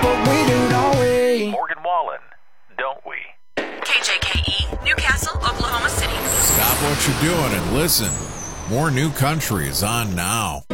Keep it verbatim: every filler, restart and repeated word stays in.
but we do, don't we? Morgan Wallen, don't we? K J K E, Newcastle, Oklahoma City. Stop what you're doing and listen. More New Country is on now.